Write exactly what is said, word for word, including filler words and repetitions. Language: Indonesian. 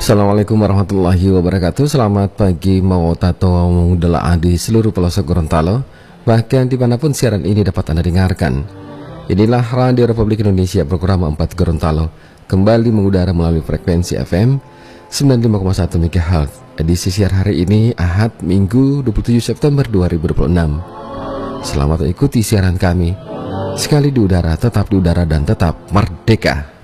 Assalamualaikum warahmatullahi wabarakatuh. Selamat pagi mau tato delaah di seluruh pelosok Gorontalo, bahkan dimanapun siaran ini dapat Anda dengarkan. Inilah Radio Republik Indonesia program empat Gorontalo, kembali mengudara melalui frekuensi F M sembilan puluh lima koma satu MHz. Edisi siar hari ini Ahad Minggu dua puluh tujuh September dua ribu dua puluh enam. Selamat mengikuti siaran kami. Sekali di udara, tetap di udara dan tetap merdeka.